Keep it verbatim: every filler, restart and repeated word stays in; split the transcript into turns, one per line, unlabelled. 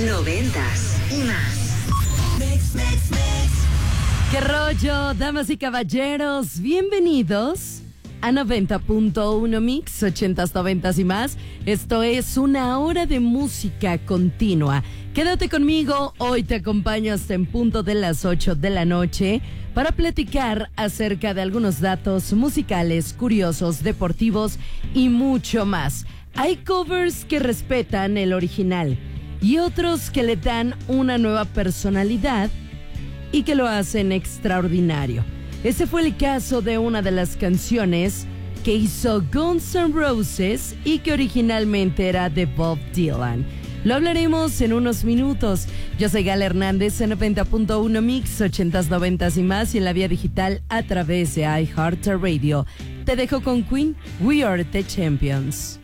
noventas y más. Mix, mix, mix.
¿Qué rollo, damas y caballeros? Bienvenidos a noventa punto uno Mix, ochentas, noventas y más. Esto es una hora de música continua. Quédate conmigo, hoy te acompaño hasta en punto de las ocho de la noche para platicar acerca de algunos datos musicales, curiosos, deportivos y mucho más. Hay covers que respetan el original y otros que le dan una nueva personalidad y que lo hacen extraordinario. Ese fue el caso de una de las canciones que hizo Guns N' Roses y que originalmente era de Bob Dylan. Lo hablaremos en unos minutos. Yo soy Gala Hernández en noventa punto uno Mix, ochentas, noventas y más, y en la vía digital a través de iHeartRadio. Te dejo con Queen, We Are the Champions.